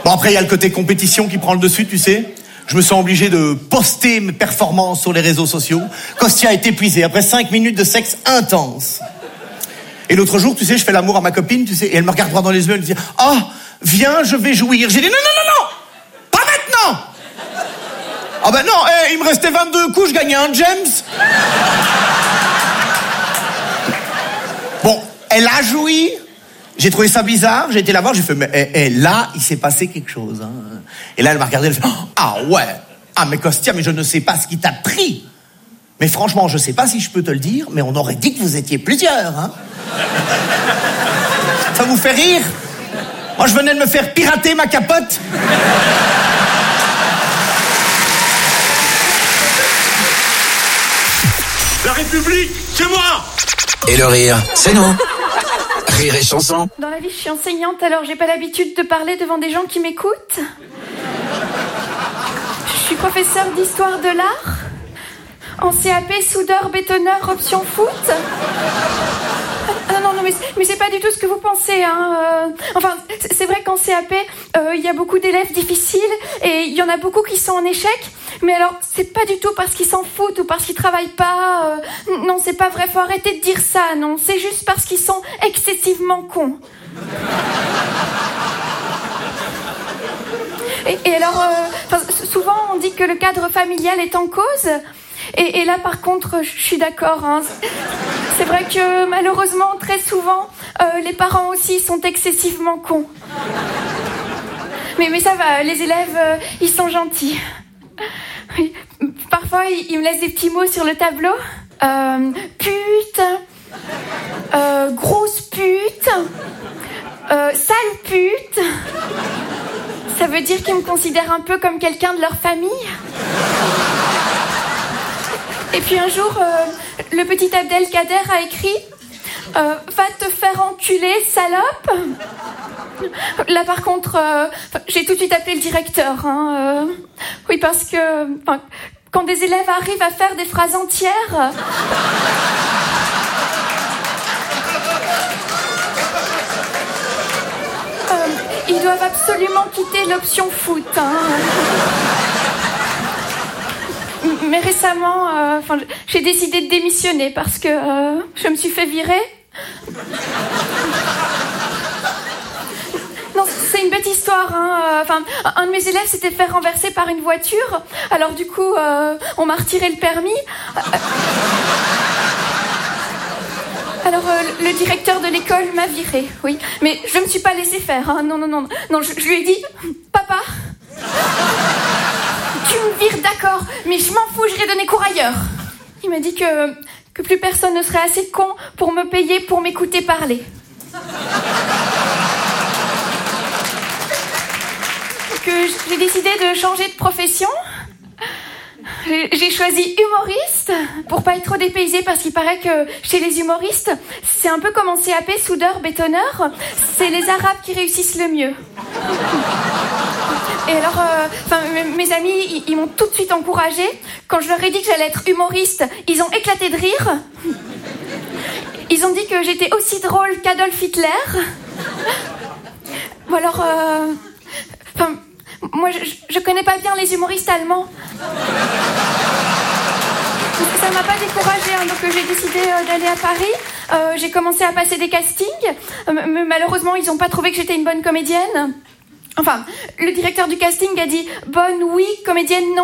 Bon, après, il y a le côté compétition qui prend le dessus, tu sais. Je me sens obligé de poster mes performances sur les réseaux sociaux. Kostya est épuisée après 5 minutes de sexe intense. Et l'autre jour, tu sais, je fais l'amour à ma copine, tu sais, et elle me regarde droit dans les yeux, elle me dit « Ah, viens, je vais jouir. » J'ai dit « Non, pas maintenant !» Ah ben non, il me restait 22 coups, je gagnais un James. Bon, elle a joui. J'ai trouvé ça bizarre, j'ai été la voir, j'ai fait, mais là, il s'est passé quelque chose. Hein. Et là, elle m'a regardé, elle fait, ah ouais, ah mais Kostya, mais je ne sais pas ce qui t'a pris. Mais franchement, je sais pas si je peux te le dire, mais on aurait dit que vous étiez plusieurs. Hein. Ça vous fait rire? Moi, je venais de me faire pirater ma capote. La République, c'est moi! Et le rire, c'est nous. Rire et chanson. Dans la vie, je suis enseignante, alors j'ai pas l'habitude de parler devant des gens qui m'écoutent. Je suis professeure d'histoire de l'art. En CAP, soudeur, bétonneur, option foot. Ah non, mais c'est pas du tout ce que vous pensez, hein. Enfin, c'est vrai qu'en CAP, il y a beaucoup d'élèves difficiles et il y en a beaucoup qui sont en échec. Mais alors, c'est pas du tout parce qu'ils s'en foutent ou parce qu'ils travaillent pas. Non, c'est pas vrai, faut arrêter de dire ça, non. C'est juste parce qu'ils sont excessivement cons. Et alors, souvent on dit que le cadre familial est en cause. Et là, par contre, je suis d'accord. Hein. C'est vrai que malheureusement, très souvent, les parents aussi sont excessivement cons. Mais ça va, les élèves, ils sont gentils. Oui. Parfois, ils me laissent des petits mots sur le tableau. Pute, grosse pute, sale pute. Ça veut dire qu'ils me considèrent un peu comme quelqu'un de leur famille. Et puis un jour, le petit Abdelkader a écrit « Va te faire enculer, salope !» Là, par contre, j'ai tout de suite appelé le directeur. Hein, oui, parce que quand des élèves arrivent à faire des phrases entières... ils doivent absolument quitter l'option foot. Hein. Mais récemment, j'ai décidé de démissionner parce que je me suis fait virer. Non, c'est une bête histoire. Hein. Un de mes élèves s'était fait renverser par une voiture. Alors du coup, on m'a retiré le permis. Alors, le directeur de l'école m'a virée, oui. Mais je me suis pas laissée faire. Hein. Non, je lui ai dit, papa, tu me vires, d'accord, mais je m'en fous, j'irai donner cours ailleurs. Il m'a dit que plus personne ne serait assez con pour me payer pour m'écouter parler. Que j'ai décidé de changer de profession. J'ai choisi humoriste pour pas être trop dépaysée parce qu'il paraît que chez les humoristes, c'est un peu comme en CAP, soudeur, bétonneur, c'est les Arabes qui réussissent le mieux. Et alors, mes amis, ils m'ont tout de suite encouragée. Quand je leur ai dit que j'allais être humoriste, ils ont éclaté de rire. Ils ont dit que j'étais aussi drôle qu'Adolf Hitler. Ou alors, moi, je connais pas bien les humoristes allemands. Ça m'a pas découragée, hein, donc j'ai décidé d'aller à Paris. J'ai commencé à passer des castings. Mais malheureusement, ils ont pas trouvé que j'étais une bonne comédienne. Enfin, le directeur du casting a dit « Bonne, oui, comédienne, non ».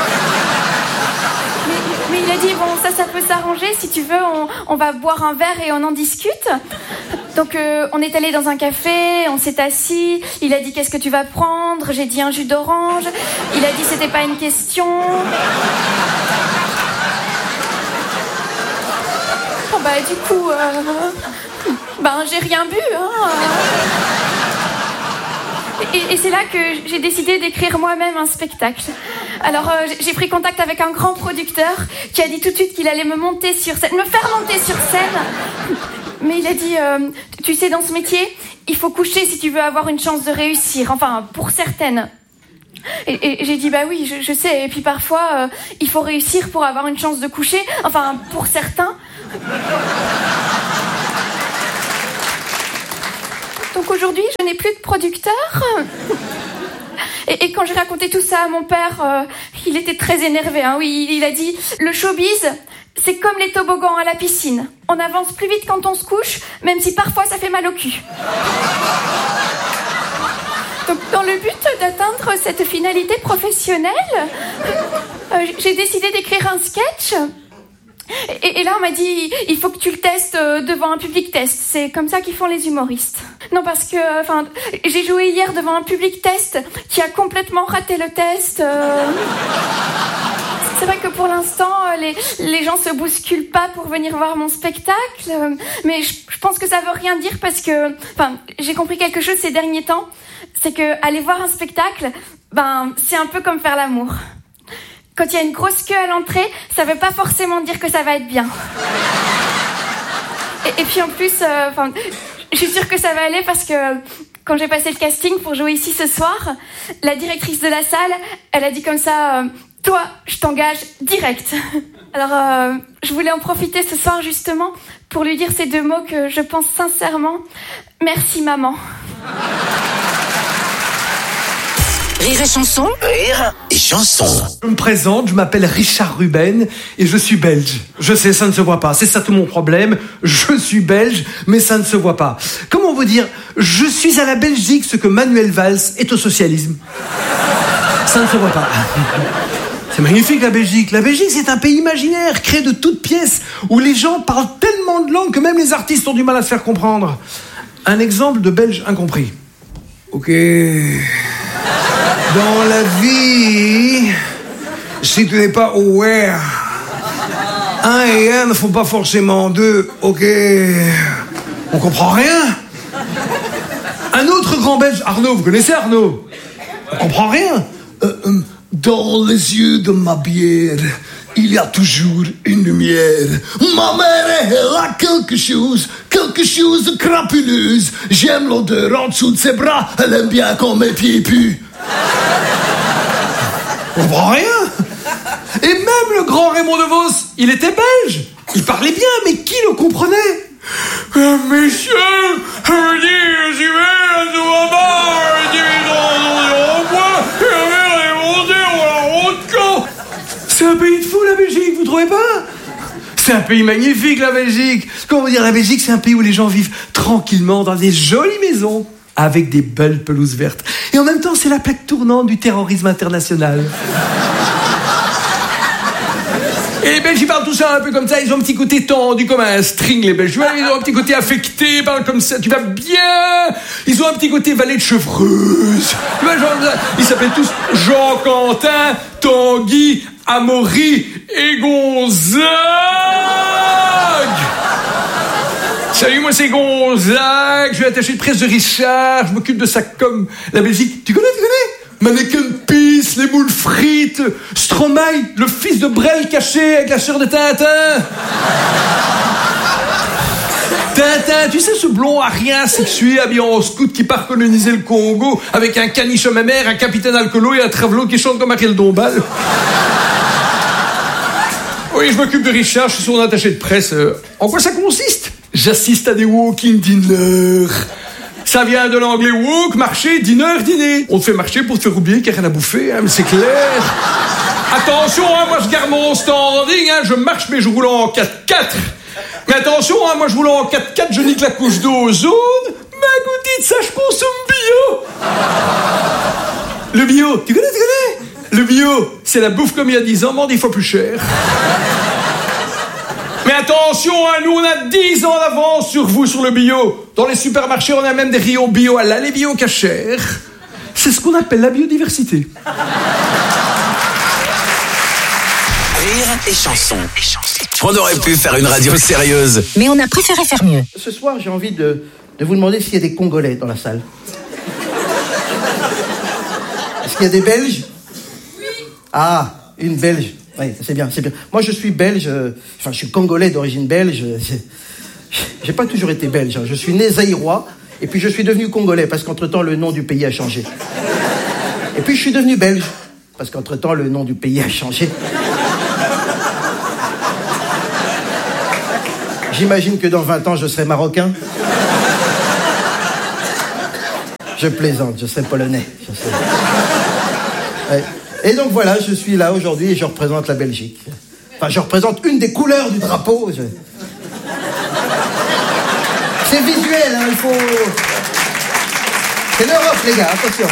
Mais il a dit « Bon, ça peut s'arranger. Si tu veux, on va boire un verre et on en discute. » Donc, on est allé dans un café, on s'est assis. Il a dit « Qu'est-ce que tu vas prendre ?» J'ai dit « Un jus d'orange. » Il a dit « C'était pas une question. » Bon, du coup, j'ai rien bu, hein. Et c'est là que j'ai décidé d'écrire moi-même un spectacle. Alors, j'ai pris contact avec un grand producteur qui a dit tout de suite qu'il allait me faire monter sur scène. Mais il a dit, tu sais, dans ce métier, il faut coucher si tu veux avoir une chance de réussir. Enfin, pour certaines. Et j'ai dit, bah oui, je sais. Et puis parfois, il faut réussir pour avoir une chance de coucher. Enfin, pour certains. Donc aujourd'hui, je n'ai plus de producteur. Et quand j'ai raconté tout ça à mon père, il était très énervé. Hein. Oui, il a dit « Le showbiz, c'est comme les toboggans à la piscine. On avance plus vite quand on se couche, même si parfois ça fait mal au cul. » Donc, dans le but d'atteindre cette finalité professionnelle, j'ai décidé d'écrire un sketch. Et là, on m'a dit, il faut que tu le testes devant un public test. C'est comme ça qu'ils font les humoristes. Non, parce que, j'ai joué hier devant un public test qui a complètement raté le test. C'est vrai que pour l'instant, les gens se bousculent pas pour venir voir mon spectacle. Mais je pense que ça veut rien dire parce que, j'ai compris quelque chose ces derniers temps. C'est que aller voir un spectacle, c'est un peu comme faire l'amour. Quand il y a une grosse queue à l'entrée, ça veut pas forcément dire que ça va être bien. Et puis en plus, je suis sûre que ça va aller parce que quand j'ai passé le casting pour jouer ici ce soir, la directrice de la salle, elle a dit comme ça, toi, je t'engage direct. Alors, je voulais en profiter ce soir justement pour lui dire ces 2 mots que je pense sincèrement. Merci maman. Rire et chanson. Rire et chanson. Je me présente, je m'appelle Richard Ruben et je suis belge. Je sais, ça ne se voit pas, c'est ça tout mon problème. Je suis belge, mais ça ne se voit pas. Comment vous dire, je suis à la Belgique ce que Manuel Valls est au socialisme. Ça ne se voit pas. C'est magnifique la Belgique. La Belgique, c'est un pays imaginaire, créé de toutes pièces, où les gens parlent tellement de langues que même les artistes ont du mal à se faire comprendre. Un exemple de belge incompris. Ok... Dans la vie, si tu n'es pas aware, 1 et 1 ne font pas forcément 2, ok. On comprend rien. Un autre grand belge, Arnaud, vous connaissez Arnaud? On comprend rien. Dans les yeux de ma bière, il y a toujours une lumière. Ma mère, elle a quelque chose de crapuleuse. J'aime l'odeur en dessous de ses bras, elle aime bien quand mes pieds puent. On comprend rien. Et même le grand Raymond DeVos, il était belge. Il parlait bien, mais qui le comprenait? Monsieur, c'est un pays de fous, la Belgique, vous trouvez pas? C'est un pays magnifique, la Belgique. Comment vous dire, la Belgique, c'est un pays où les gens vivent tranquillement dans des jolies maisons avec des belles pelouses vertes. Et en même temps, c'est la plaque tournante du terrorisme international. Et les Belges, ils parlent tout ça un peu comme ça. Ils ont un petit côté tendu comme un string, les Belges. Tu vois, ils ont un petit côté affecté, ils parlent comme ça. Tu vas bien. Ils ont un petit côté valet de chevreuse. Tu vois, genre, ils s'appellent tous Jean-Quentin, Tanguy, Amaury et Gonzague. Salut, moi c'est Gonzague, je suis attaché de presse de Richard, je m'occupe de ça comme la Belgique. Tu connais Mannequin Peace, les moules frites, Stromae, le fils de Brel caché avec la sœur de Tintin. Tintin, tu sais ce blond arien sexué habillé en scout qui part coloniser le Congo avec un caniche à ma mère, un capitaine alcoolo et un travelot qui chante comme Ariel Dombal. Oui, je m'occupe de Richard, je suis son attaché de presse. En quoi ça consiste? J'assiste à des walking dinners. Ça vient de l'anglais walk, marcher, dinner, dîner. On te fait marcher pour te faire oublier qu'il n'y a rien à bouffer, hein, mais c'est clair. Attention, hein, moi je garde mon standing, hein, je marche mais je roule en 4x4. Mais attention, hein, moi je roule en 4x4, je nique la couche d'ozone. Ma goutite, ça je consomme bio. Le bio, tu connais? Le bio, c'est la bouffe comme il y a 10 ans, mais 10 fois plus cher. Mais attention, hein, nous on a 10 ans d'avance sur vous sur le bio. Dans les supermarchés, on a même des rayons bio halal et bio cachers. C'est ce qu'on appelle la biodiversité. Rire et chanson. On aurait pu faire une radio sérieuse, mais on a préféré faire mieux. Ce soir, j'ai envie de vous demander s'il y a des Congolais dans la salle. Est-ce qu'il y a des Belges? Oui. Ah, une Belge. Oui, c'est bien. Moi, je suis belge, je suis congolais d'origine belge. J'ai pas toujours été belge. Hein. Je suis né zaïrois, et puis je suis devenu congolais, parce qu'entre-temps, le nom du pays a changé. Et puis, je suis devenu belge, parce qu'entre-temps, le nom du pays a changé. J'imagine que dans 20 ans, je serai marocain. Je plaisante, je serai polonais. Ouais. Et donc voilà, je suis là aujourd'hui et je représente la Belgique. Enfin, je représente une des couleurs du drapeau. C'est visuel, hein, il faut... C'est l'Europe, les gars, attention.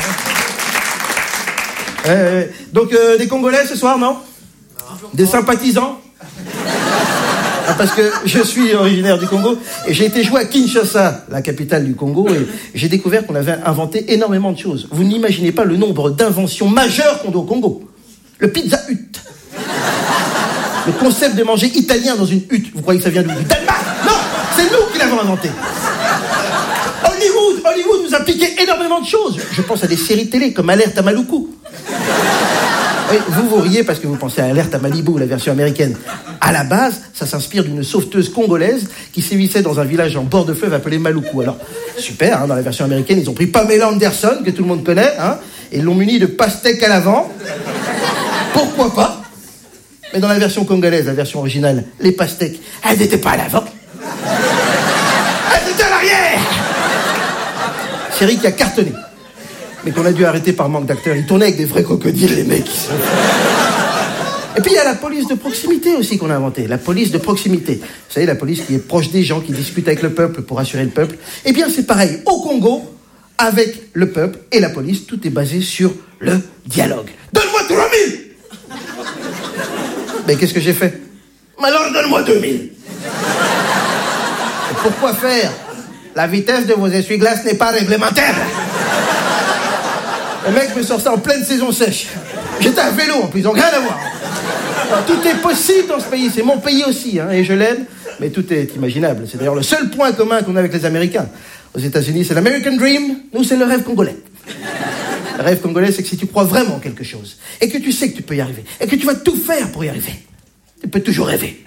Donc, des Congolais ce soir, non? Des sympathisants? Parce que je suis originaire du Congo et j'ai été joué à Kinshasa, la capitale du Congo, et j'ai découvert qu'on avait inventé énormément de choses. Vous n'imaginez pas le nombre d'inventions majeures qu'on doit au Congo. Le pizza hut. Le concept de manger italien dans une hutte. Vous croyez que ça vient du Danemark? Non, c'est nous qui l'avons inventé. Hollywood nous a piqué énormément de choses. Je pense à des séries de télé comme Alerte à Maluku. Oui, vous riez parce que vous pensez à Alerte à Malibu, la version américaine. À la base, ça s'inspire d'une sauveteuse congolaise qui sévissait dans un village en bord de fleuve appelé Maluku. Alors, super, hein, dans la version américaine, ils ont pris Pamela Anderson, que tout le monde connaît, hein, et l'ont muni de pastèques à l'avant. Pourquoi pas? Mais dans la version congolaise, la version originale, les pastèques, elles n'étaient pas à l'avant. Elles étaient à l'arrière. Série qui a cartonné, mais qu'on a dû arrêter par manque d'acteurs. Ils tournaient avec des vrais crocodiles, les mecs. Et puis il y a la police de proximité aussi qu'on a inventée. La police de proximité. Vous savez, la police qui est proche des gens, qui discute avec le peuple pour assurer le peuple. Eh bien, c'est pareil au Congo, avec le peuple et la police. Tout est basé sur le dialogue. Donne-moi 3000. Mais qu'est-ce que j'ai fait? Alors donne-moi 2000. Et pourquoi faire? La vitesse de vos essuie-glaces n'est pas réglementaire. Le mec me sort ça en pleine saison sèche. J'étais à vélo en plus, donc rien à voir. Alors, tout est possible dans ce pays, c'est mon pays aussi, hein, et je l'aime, mais tout est imaginable. C'est d'ailleurs le seul point commun qu'on a avec les Américains. Aux États-Unis, c'est l'American Dream, nous, c'est le rêve congolais. Le rêve congolais, c'est que si tu crois vraiment en quelque chose, et que tu sais que tu peux y arriver, et que tu vas tout faire pour y arriver, tu peux toujours rêver.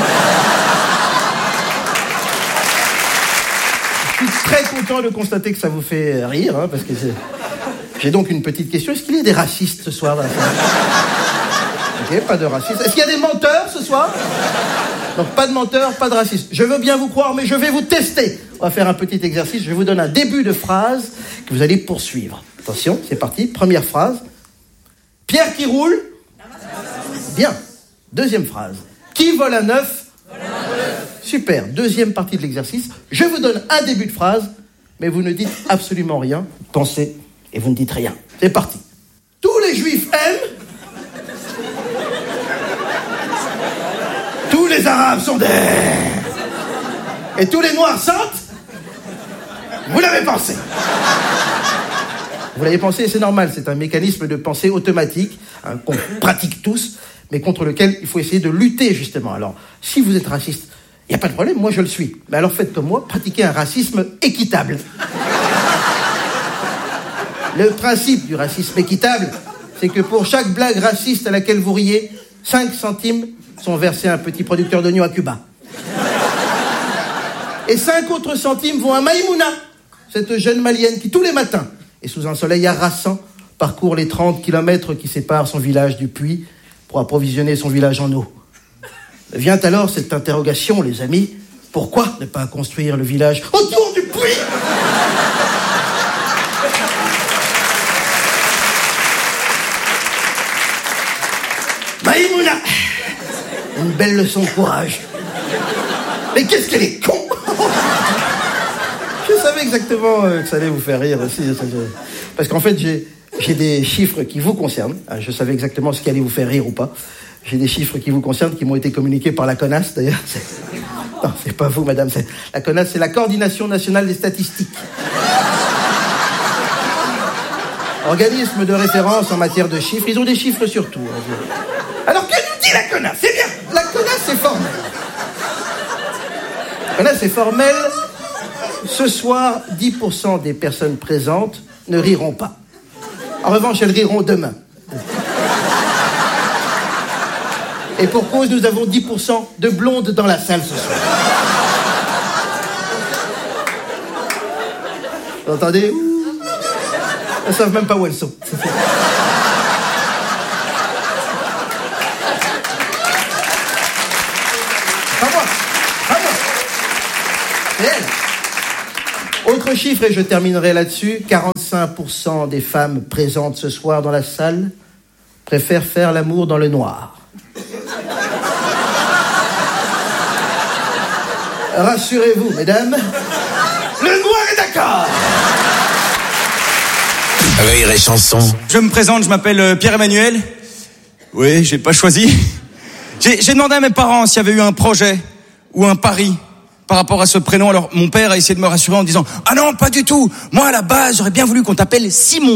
Je suis très content de constater que ça vous fait rire, hein, parce que j'ai donc une petite question. Est-ce qu'il y a des racistes ce soir dans la salle? Ok, pas de racistes. Est-ce qu'il y a des menteurs ce soir? Donc pas de menteurs, pas de racistes. Je veux bien vous croire, mais je vais vous tester. On va faire un petit exercice. Je vous donne un début de phrase que vous allez poursuivre. Attention, c'est parti. Première phrase. Pierre qui roule. Bien. Deuxième phrase. Qui vole à neuf? Super. Deuxième partie de l'exercice. Je vous donne un début de phrase, mais vous ne dites absolument rien. Pensez et vous ne dites rien. C'est parti. Tous les juifs aiment. Tous les arabes sont des. Et tous les noirs sentent. Vous l'avez pensé. Vous l'avez pensé, c'est normal. C'est un mécanisme de pensée automatique, hein, qu'on pratique tous, mais contre lequel il faut essayer de lutter, justement. Alors, si vous êtes raciste, il n'y a pas de problème, moi je le suis. Mais alors faites comme moi, pratiquez un racisme équitable. Le principe du racisme équitable, c'est que pour chaque blague raciste à laquelle vous riez, 5 centimes sont versés à un petit producteur d'oignons à Cuba. Et 5 autres centimes vont à Maïmouna, cette jeune malienne qui, tous les matins, et sous un soleil harassant, parcourt les 30 kilomètres qui séparent son village du puits pour approvisionner son village en eau. Vient alors cette interrogation, les amis. Pourquoi ne pas construire le village autour du puits? Maïmouna, une belle leçon de courage. Mais qu'est-ce qu'elle est con. Je savais exactement que ça allait vous faire rire aussi. Parce qu'en fait, j'ai des chiffres qui vous concernent. Je savais exactement ce qui allait vous faire rire ou pas. J'ai des chiffres qui vous concernent, qui m'ont été communiqués par la CONAS, d'ailleurs. Non, c'est pas vous, madame. La CONAS, c'est la Coordination Nationale des Statistiques. Organisme de référence en matière de chiffres. Ils ont des chiffres sur tout. Alors, que nous dit la CONAS? C'est bien. La CONAS, c'est formel. La CONAS, c'est formel. Ce soir, 10% des personnes présentes ne riront pas. En revanche, elles riront demain. Et pour cause, nous avons 10% de blondes dans la salle ce soir. Vous entendez? Elles ne savent même pas où elles sont. Pas moi. C'est elle. Autre chiffre, et je terminerai là-dessus. 45% des femmes présentes ce soir dans la salle préfère faire l'amour dans le noir. Rassurez-vous, mesdames, le noir est d'accord. Rire et chanson. Je me présente, je m'appelle Pierre-Emmanuel. Oui, j'ai pas choisi. J'ai demandé à mes parents s'il y avait eu un projet ou un pari par rapport à ce prénom. Alors mon père a essayé de me rassurer en disant « Ah non, pas du tout. Moi, à la base, j'aurais bien voulu qu'on t'appelle Simon-Pierre. »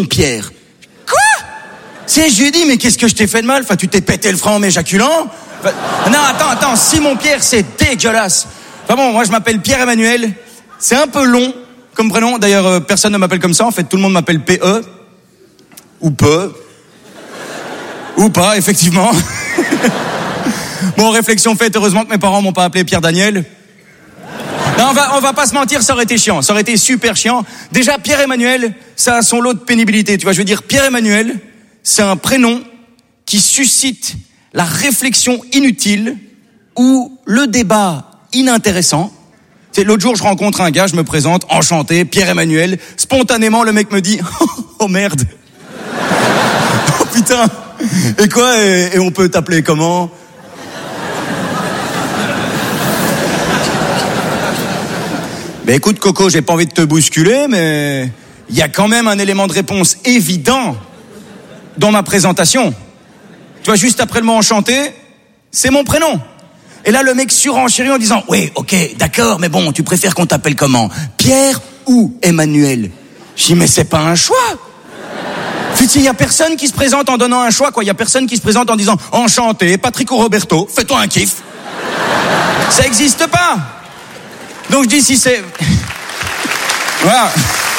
Quoi ? Je lui ai dit « Mais qu'est-ce que je t'ai fait de mal ? Enfin, tu t'es pété le frein en m'éjaculant ? Non, attends, Simon-Pierre, c'est dégueulasse. Enfin bon, moi, je m'appelle Pierre-Emmanuel. C'est un peu long comme prénom. D'ailleurs, personne ne m'appelle comme ça. En fait, tout le monde m'appelle P.E. Ou Peu. Ou pas, effectivement. Bon, réflexion faite, heureusement que mes parents m'ont pas appelé Pierre-Daniel. Non, on va pas se mentir, ça aurait été chiant. Ça aurait été super chiant. Déjà, Pierre-Emmanuel, ça a son lot de pénibilité. Tu vois, je veux dire, Pierre-Emmanuel, c'est un prénom qui suscite la réflexion inutile ou le débat inintéressant. L'autre jour, je rencontre un gars, je me présente, enchanté, Pierre-Emmanuel. Spontanément, le mec me dit « Oh merde !» Oh putain. Et quoi, et on peut t'appeler comment ? Ben écoute Coco, j'ai pas envie de te bousculer, mais il y a quand même un élément de réponse évident dans ma présentation. Tu vois, juste après le mot enchanté, c'est mon prénom. Et là, le mec surenchérit en disant « Oui, ok, d'accord, mais bon, tu préfères qu'on t'appelle comment ? Pierre ou Emmanuel ?» Je dis « Mais c'est pas un choix !» Il y a personne qui se présente en donnant un choix, quoi. Il y a personne qui se présente en disant « Enchanté, Patrick ou Roberto, fais-toi un kiff. » Ça existe pas. Donc je dis si c'est... Voilà.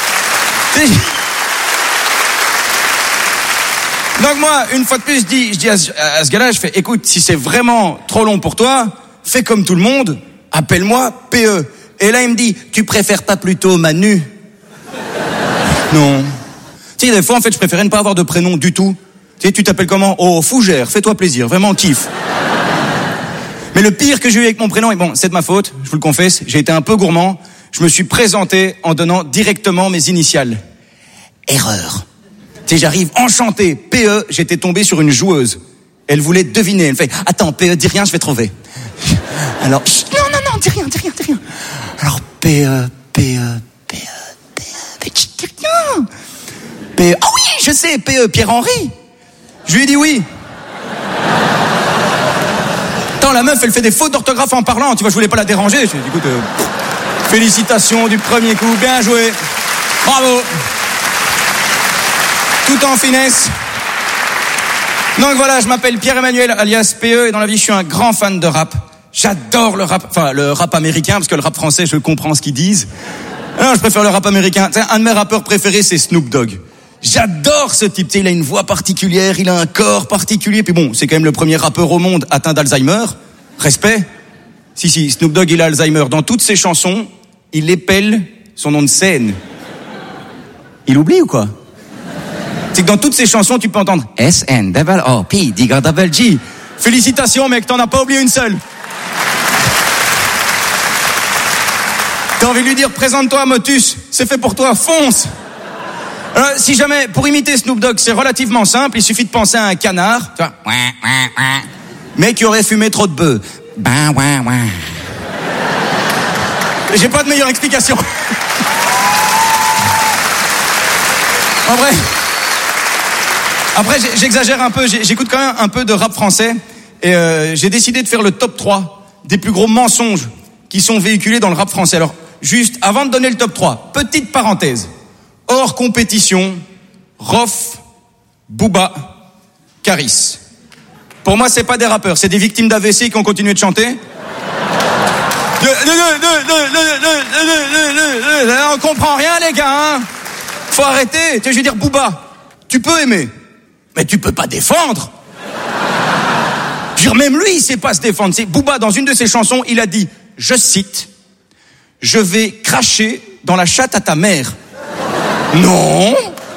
Donc moi, une fois de plus, je dis à ce gars-là, je fais, écoute, si c'est vraiment trop long pour toi, fais comme tout le monde, appelle-moi PE. Et là, il me dit, tu préfères pas plutôt Manu ? Non. Tu sais, des fois, en fait, je préférais ne pas avoir de prénom du tout. Tu sais, tu t'appelles comment ? Oh, Fougère, fais-toi plaisir, vraiment kiff. Mais le pire que j'ai eu avec mon prénom, et bon, c'est de ma faute, je vous le confesse, j'ai été un peu gourmand, je me suis présenté en donnant directement mes initiales. Erreur. Tu sais, j'arrive enchanté, PE, j'étais tombé sur une joueuse. Elle voulait deviner, elle fait, attends, PE, dis rien, je vais trouver. Alors, non, dis rien. Alors, PE, dis rien. PE, ah oui, je sais, PE, Pierre-Henri. Je lui ai dit oui. La meuf, elle fait des fautes d'orthographe en parlant. Tu vois, je voulais pas la déranger. Je lui ai dit, écoute, félicitations du premier coup, bien joué. Bravo. Tout en finesse. Donc voilà, je m'appelle Pierre-Emmanuel, alias PE, et dans la vie, je suis un grand fan de rap. J'adore le rap, enfin, le rap américain, parce que le rap français, je comprends ce qu'ils disent. Non, je préfère le rap américain. Tu sais, un de mes rappeurs préférés, c'est Snoop Dogg. J'adore ce type, tu sais, il a une voix particulière, il a un corps particulier, puis bon, c'est quand même le premier rappeur au monde atteint d'Alzheimer. Respect. Si, Snoop Dogg, il a Alzheimer. Dans toutes ses chansons, il épelle son nom de scène. Il oublie ou quoi ? C'est que dans toutes ses chansons, tu peux entendre S-N-O-P-D-G. Félicitations, mec, t'en as pas oublié une seule. T'as envie de lui dire, présente-toi, Motus, c'est fait pour toi, fonce. Alors, si jamais, pour imiter Snoop Dogg, c'est relativement simple, il suffit de penser à un canard, tu vois, mais qui aurait fumé trop de bœufs. J'ai pas de meilleure explication. En vrai, après, j'exagère un peu, j'écoute quand même un peu de rap français, et j'ai décidé de faire le top 3 des plus gros mensonges qui sont véhiculés dans le rap français. Alors, juste, avant de donner le top 3, petite parenthèse. Hors compétition, Rof, Booba, Caris. Pour moi, c'est pas des rappeurs, c'est des victimes d'AVC qui ont continué de chanter. On comprend rien, les gars, hein. Faut arrêter. Je veux dire, Booba, tu peux aimer, mais tu peux pas défendre. Je veux dire, même lui, il sait pas se défendre. C'est Booba, dans une de ses chansons, il a dit, je cite, « Je vais cracher dans la chatte à ta mère. » Non.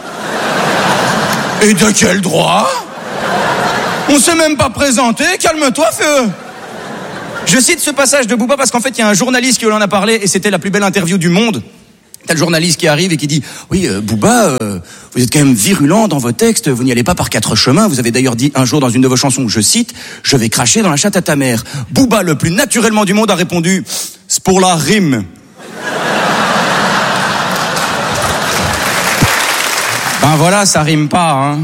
Et de quel droit ? On s'est même pas présenté, calme-toi, feu. Je cite ce passage de Booba parce qu'en fait, il y a un journaliste qui en a parlé et c'était la plus belle interview du monde. T'as le journaliste qui arrive et qui dit « Oui, Booba, vous êtes quand même virulent dans vos textes, vous n'y allez pas par 4 chemins. Vous avez d'ailleurs dit un jour dans une de vos chansons, je cite, « Je vais cracher dans la chatte à ta mère. » Booba, le plus naturellement du monde, a répondu « C'est pour la rime. » Ben voilà, ça rime pas, hein.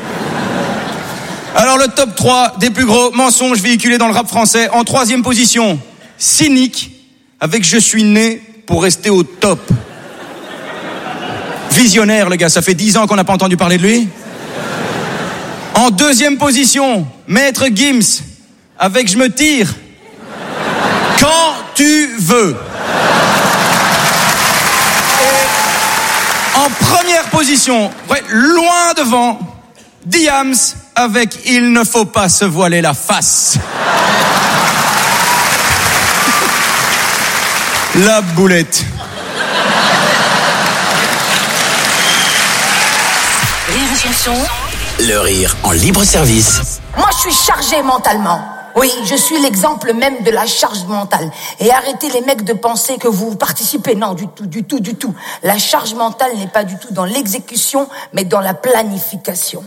Alors le top 3 des plus gros mensonges véhiculés dans le rap français. En 3e position, Cynique, avec « Je suis né pour rester au top ». Visionnaire, le gars, ça fait 10 ans qu'on n'a pas entendu parler de lui. En 2e position, Maître Gims, avec Je me tire quand tu veux. Et en 1re position, ouais, loin devant, Diams, avec Il ne faut pas se voiler la face. La boulette. Le rire en libre service. Moi, je suis chargé mentalement. Oui, je suis l'exemple même de la charge mentale. Et arrêtez les mecs de penser que vous participez. Non, du tout. La charge mentale n'est pas du tout dans l'exécution, mais dans la planification.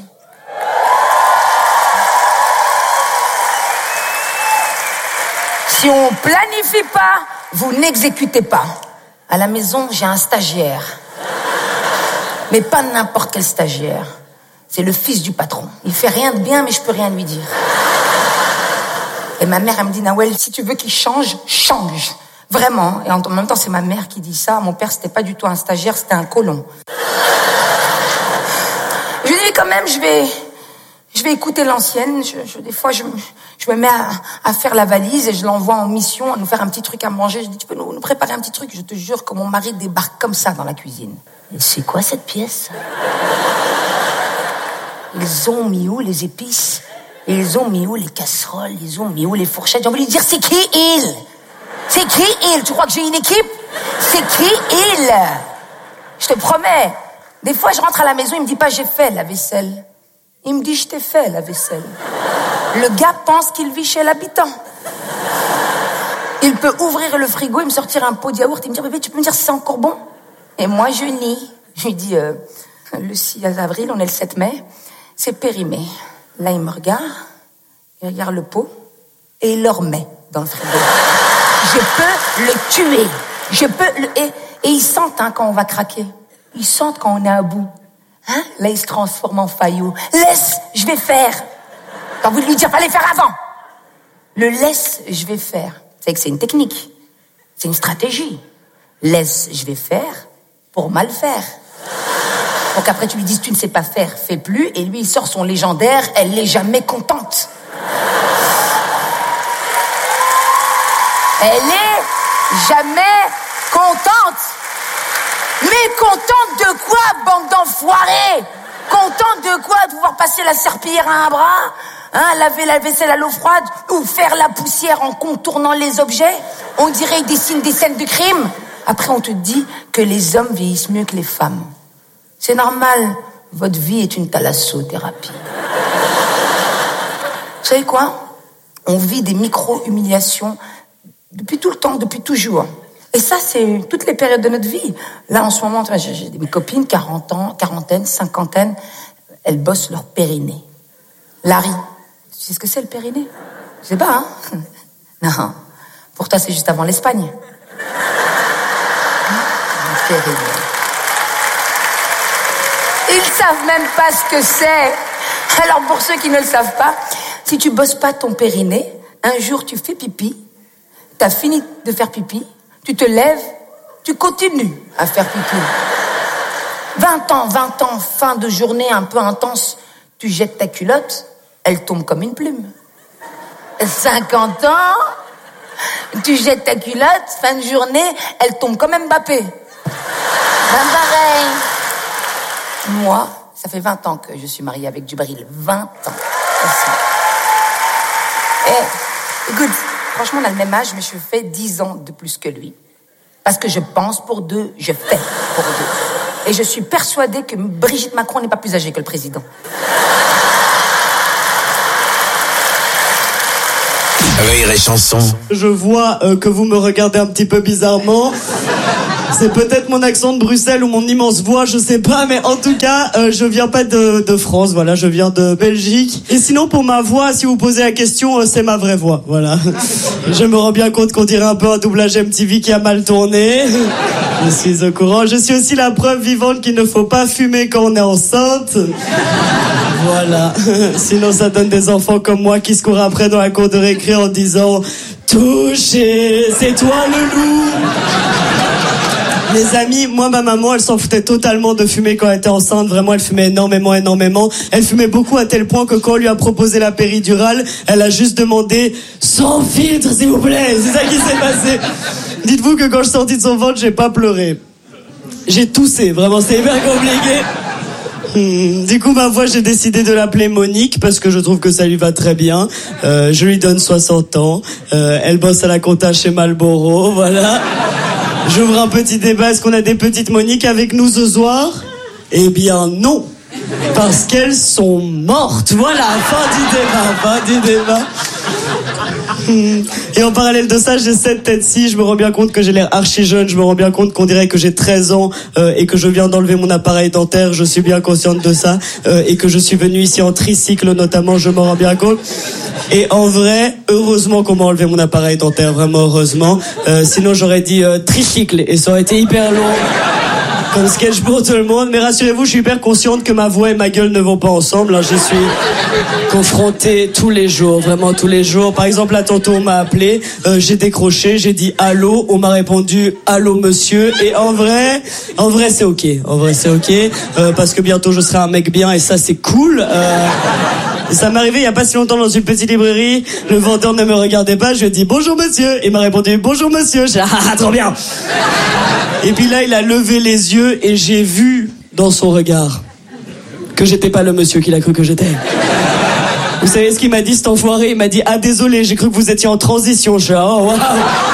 Si on planifie pas, vous n'exécutez pas. À la maison, j'ai un stagiaire. Mais pas n'importe quel stagiaire. C'est le fils du patron. Il fait rien de bien, mais je peux rien lui dire. Et ma mère, elle me dit, Nawel, si tu veux qu'il change, change. Vraiment. Et en même temps, c'est ma mère qui dit ça. Mon père, c'était pas du tout un stagiaire, c'était un colon. Je lui dis, quand même, je vais écouter l'ancienne. Des fois, je me mets à faire la valise et je l'envoie en mission à nous faire un petit truc à manger. Je dis, tu peux nous préparer un petit truc? Je te jure que mon mari débarque comme ça dans la cuisine. Et c'est quoi cette pièce? Ils ont mis où les épices? Ils ont mis où les casseroles? Ils ont mis où les fourchettes? J'ai envie de lui dire, c'est qui il? C'est qui il? Tu crois que j'ai une équipe? C'est qui il? Je te promets. Des fois, je rentre à la maison, il me dit pas, j'ai fait la vaisselle. Il me dit, je t'ai fait la vaisselle. Le gars pense qu'il vit chez l'habitant. Il peut ouvrir le frigo et me sortir un pot de yaourt et me dire, bébé, tu peux me dire si c'est encore bon? Et moi, je nie. Je lui dis, le 6 avril, on est le 7 mai, c'est périmé. Là, il me regarde, il regarde le pot et il le remet dans le frigo. Je peux le tuer. Et ils sentent quand on va craquer. Ils sentent quand on est à bout. Hein? Là, il se transforme en faillot. Laisse, je vais faire. T'as envie de lui dire, fallait faire avant. Le laisse, je vais faire. C'est que c'est une technique. C'est une stratégie. Laisse, je vais faire pour mal faire. Donc après, tu lui dis, tu ne sais pas faire, fais plus. Et lui, il sort son légendaire, elle n'est jamais contente. Elle est jamais contente. Mais contente de quoi, bande d'enfoirés? Contente de quoi? De pouvoir passer la serpillière à un bras, laver la vaisselle à l'eau froide, ou faire la poussière en contournant les objets? On dirait qu'ils dessinent des scènes de crime. Après, on te dit que les hommes vieillissent mieux que les femmes. C'est normal, votre vie est une thalassothérapie. Vous savez quoi? On vit des micro-humiliations depuis tout le temps, depuis toujours. Et ça, c'est toutes les périodes de notre vie. Là, en ce moment, j'ai mes copines, 40 ans, quarantaine, cinquantaine, elles bossent leur périnée. Larry, tu sais ce que c'est le périnée? Je sais pas, hein? Non, pour toi, c'est juste avant l'Espagne. Le périnée. Ils savent même pas ce que c'est. Alors, pour ceux qui ne le savent pas, si tu bosses pas ton périnée, un jour, tu fais pipi, t'as fini de faire pipi, tu te lèves, tu continues à faire pipi. 20 ans, fin de journée un peu intense, tu jettes ta culotte, elle tombe comme une plume. 50 ans, tu jettes ta culotte, fin de journée, elle tombe comme Mbappé. Ben pareil. Moi, ça fait 20 ans que je suis mariée avec Djibril. 20 ans. Écoute, franchement, on a le même âge, mais je fais 10 ans de plus que lui. Parce que je pense pour deux, je fais pour deux. Et je suis persuadée que Brigitte Macron n'est pas plus âgée que le président. Rire et chanson. Je vois que vous me regardez un petit peu bizarrement. C'est peut-être mon accent de Bruxelles ou mon immense voix, je sais pas, mais en tout cas, je viens pas de France, voilà, je viens de Belgique. Et sinon, pour ma voix, si vous posez la question, c'est ma vraie voix, voilà. Je me rends bien compte qu'on dirait un peu un doublage MTV qui a mal tourné. Je suis au courant. Je suis aussi la preuve vivante qu'il ne faut pas fumer quand on est enceinte. Voilà. Sinon, ça donne des enfants comme moi qui se courent après dans la cour de récré en disant « Touché, c'est toi le loup !» Les amis, moi, ma maman, elle s'en foutait totalement de fumer quand elle était enceinte. Vraiment, elle fumait énormément. Elle fumait beaucoup à tel point que quand on lui a proposé la péridurale, elle a juste demandé « Sans filtre, s'il vous plaît !» C'est ça qui s'est passé. Dites-vous que quand je suis sorti de son ventre, j'ai pas pleuré. J'ai toussé, vraiment, c'est hyper compliqué. Du coup, ma voix, j'ai décidé de l'appeler Monique parce que je trouve que ça lui va très bien. Je lui donne 60 ans. Elle bosse à la compta chez Marlboro, voilà. J'ouvre un petit débat. Est-ce qu'on a des petites Moniques avec nous ce soir? Eh bien, non. Parce qu'elles sont mortes. Voilà, fin du débat. Et en parallèle de ça, j'ai cette tête-ci, je me rends bien compte que j'ai l'air archi jeune, je me rends bien compte qu'on dirait que j'ai 13 ans et que je viens d'enlever mon appareil dentaire, je suis bien consciente de ça, et que je suis venu ici en tricycle notamment, je m'en rends bien compte. Et en vrai, heureusement qu'on m'a enlevé mon appareil dentaire, vraiment heureusement, sinon j'aurais dit tricycle et ça aurait été hyper long. Comme sketch pour tout le monde, mais rassurez-vous, je suis hyper consciente que ma voix et ma gueule ne vont pas ensemble. Je suis confronté tous les jours, vraiment tous les jours. Par exemple, là, tantôt, on m'a appelé, j'ai décroché, j'ai dit allô, on m'a répondu allô monsieur, et en vrai, c'est ok. En vrai, c'est ok, parce que bientôt, je serai un mec bien, et ça, c'est cool. Ça m'est arrivé il y a pas si longtemps dans une petite librairie. Le vendeur ne me regardait pas. Je lui ai dit bonjour monsieur. Il m'a répondu bonjour monsieur. J'ai dit ah trop bien. Et puis là il a levé les yeux et j'ai vu dans son regard que j'étais pas le monsieur qu'il a cru que j'étais. Vous savez ce qu'il m'a dit cet enfoiré? Il m'a dit ah désolé, j'ai cru que vous étiez en transition. Je dis oh waouh.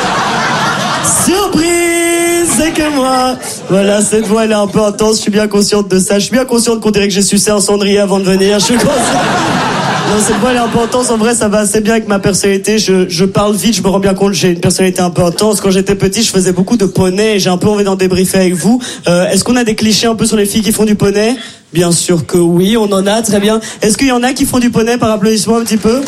Surprise, c'est que moi. Voilà, cette voix elle est un peu intense, je suis bien consciente de ça. Je suis bien consciente qu'on dirait que j'ai sucé un cendrier avant de venir. Je suis consciente. Non, cette voix elle est un peu intense, en vrai ça va assez bien avec ma personnalité, je parle vite, je me rends bien compte que j'ai une personnalité un peu intense. Quand j'étais petit je faisais beaucoup de poney et j'ai un peu envie d'en débriefer avec vous. Est-ce qu'on a des clichés un peu sur les filles qui font du poney? Bien sûr que oui, on en a, très bien. Est-ce qu'il y en a qui font du poney par applaudissement un petit peu?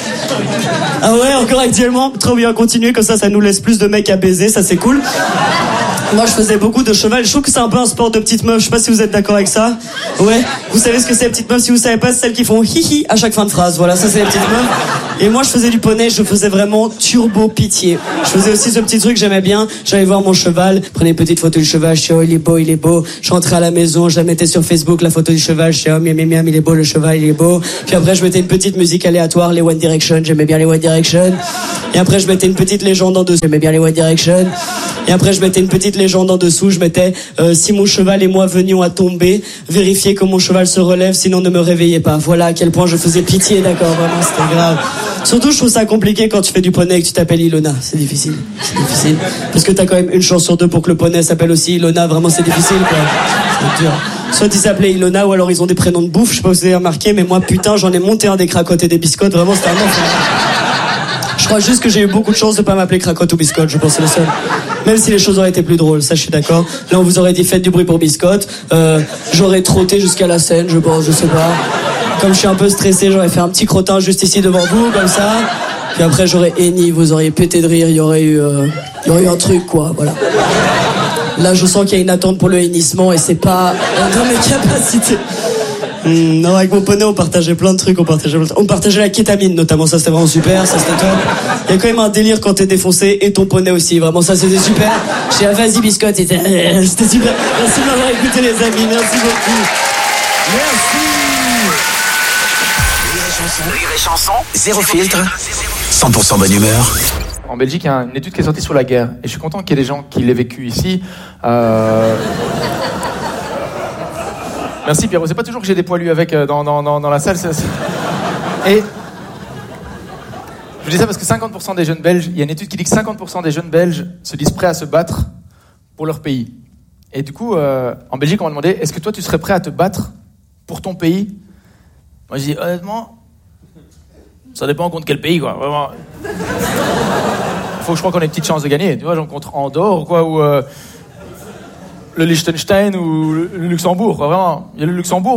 Ah ouais, encore actuellement? Trop bien, continuer, comme ça nous laisse plus de mecs à baiser, ça c'est cool. Moi je faisais beaucoup de cheval, je trouve que c'est un peu un sport de petites meufs, je sais pas si vous êtes d'accord avec ça. Ouais, vous savez ce que c'est les petites meufs, si vous savez pas, c'est celles qui font hihi à chaque fin de phrase, voilà, ça c'est les petites meufs. Et moi je faisais du poney, je faisais vraiment turbo pitié. Je faisais aussi ce petit truc, j'aimais bien, j'allais voir mon cheval, prenais une petite photo du cheval, je dis oh il est beau. Je rentrais à la maison, je la mettais sur Facebook, la photo du cheval, je dis oh miam, il est beau le cheval, il est beau. Puis après je mettais une petite musique aléatoire, les One Direction, j'aimais bien les One Direction. Et après je mettais une petite légende en dessous, j'aimais bien les One Direction. Et après je mettais une petite légende en dessous, je mettais si mon cheval et moi venions à tomber, vérifiez que mon cheval se relève, sinon ne me réveillez pas. Voilà à quel point je faisais pitié, d'accord, vraiment c'était grave. Surtout je trouve ça compliqué quand tu fais du poney et que tu t'appelles Ilona, c'est difficile, parce que t'as quand même une chance sur deux pour que le poney s'appelle aussi Ilona, vraiment c'est difficile quoi, c'est dur. Soit ils s'appelaient Ilona ou alors ils ont des prénoms de bouffe, je sais pas si vous avez remarqué, mais moi putain j'en ai monté un des cracottes et des biscottes, vraiment c'était un enfer. Je crois juste que j'ai eu beaucoup de chance de pas m'appeler Cracotte ou Biscotte, je pense c'est le seul. Même si les choses auraient été plus drôles, ça je suis d'accord. Là on vous aurait dit faites du bruit pour Biscotte. J'aurais trotté jusqu'à la scène, je pense, je sais pas. Comme je suis un peu stressé, j'aurais fait un petit crottin juste ici devant vous, comme ça. Puis après j'aurais henni, vous auriez pété de rire, il y aurait eu un truc quoi, voilà. Là je sens qu'il y a une attente pour le hennissement et c'est pas dans mes capacités. Non, avec mon poney on partageait plein de trucs, on partageait la kétamine notamment, ça c'était vraiment super, ça c'était top. Il y a quand même un délire quand t'es défoncé et ton poney aussi, vraiment ça c'était super. J'ai dit vas-y Biscotte, c'était super. Merci de m'avoir écouté les amis, merci beaucoup. Merci. Rire et chanson, zéro filtre, 100% bonne humeur. En Belgique, il y a une étude qui est sortie sur la guerre et je suis content qu'il y ait des gens qui l'aient vécu ici. Merci Pierrot, c'est pas toujours que j'ai des poilus avec dans la salle. Et je dis ça parce que 50% des jeunes Belges, il y a une étude qui dit que 50% des jeunes Belges se disent prêts à se battre pour leur pays. Et du coup, en Belgique, on m'a demandé, est-ce que toi tu serais prêt à te battre pour ton pays? Moi je dis honnêtement, ça dépend contre quel pays quoi, vraiment. Faut que je crois qu'on ait une petite chance de gagner, tu vois, genre contre Andorre ou quoi, ou le Liechtenstein ou le Luxembourg, quoi, vraiment. Il y a le Luxembourg.